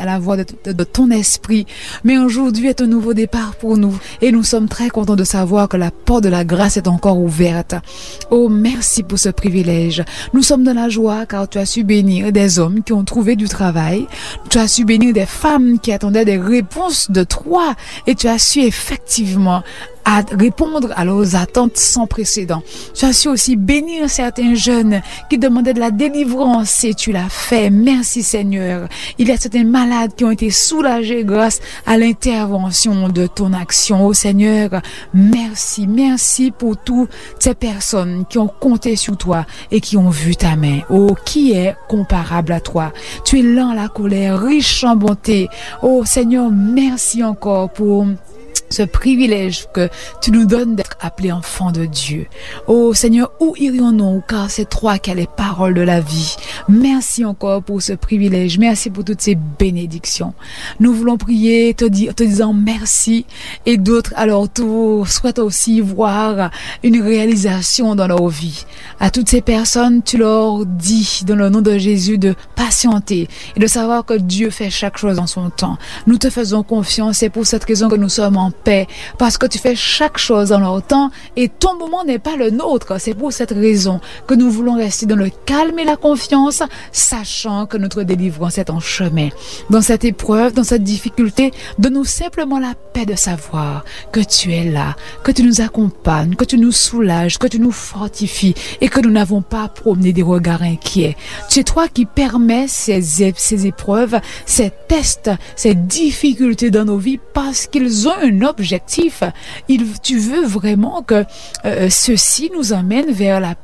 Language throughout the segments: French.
à la voix de ton esprit. Mais aujourd'hui est un nouveau départ pour nous et nous sommes très contents de savoir que la porte de la grâce est encore ouverte. Oh, merci pour ce privilège. Nous sommes dans la joie car tu as su bénir des hommes qui ont trouvé du travail. Tu as su bénir des femmes qui attendaient des réponses de toi et tu as su effectivement à répondre à leurs attentes sans précédent. Tu as su aussi bénir certains jeunes qui demandaient de la délivrance et tu l'as fait. Merci Seigneur. Il y a certains malades qui ont été soulagés grâce à l'intervention de ton action. Oh Seigneur, merci. Merci pour toutes ces personnes qui ont compté sur toi et qui ont vu ta main. Oh, qui est comparable à toi? Tu es lent à la colère, riche en bonté. Oh Seigneur, merci encore pour ce privilège que tu nous donnes d'être appelés enfants de Dieu. Oh Seigneur, où irions-nous? Car c'est toi qui as les paroles de la vie. Merci encore pour ce privilège. Merci pour toutes ces bénédictions. Nous voulons prier, te disant merci et d'autres à leur tour souhaitent aussi voir une réalisation dans leur vie. À toutes ces personnes, tu leur dis dans le nom de Jésus de patienter et de savoir que Dieu fait chaque chose en son temps. Nous te faisons confiance et pour cette raison que nous sommes en paix, parce que tu fais chaque chose en leur temps et ton moment n'est pas le nôtre. C'est pour cette raison que nous voulons rester dans le calme et la confiance, sachant que notre délivrance est en chemin. Dans cette épreuve, dans cette difficulté, donne-nous simplement la paix de savoir que tu es là, que tu nous accompagnes, que tu nous soulages, que tu nous fortifies et que nous n'avons pas à promener des regards inquiets. C'est toi qui permets ces épreuves, ces tests, ces difficultés dans nos vies parce qu'ils ont un objectif. Tu veux vraiment que ceci nous amène vers la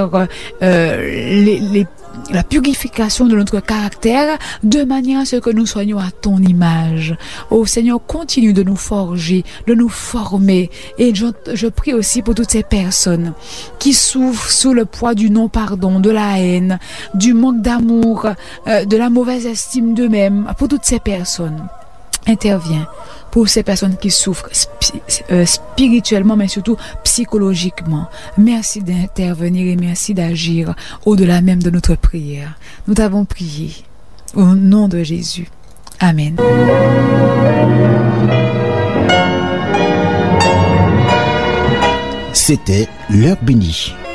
purification de notre caractère de manière à ce que nous soyons à ton image. Oh Seigneur, continue de nous forger, de nous former. Et je prie aussi pour toutes ces personnes qui souffrent sous le poids du non-pardon, de la haine, du manque d'amour, de la mauvaise estime d'eux-mêmes. Pour toutes ces personnes, interviens pour ces personnes qui souffrent spirituellement, mais surtout psychologiquement. Merci d'intervenir et merci d'agir au-delà même de notre prière. Nous t'avons prié au nom de Jésus. Amen. C'était l'heure bénie.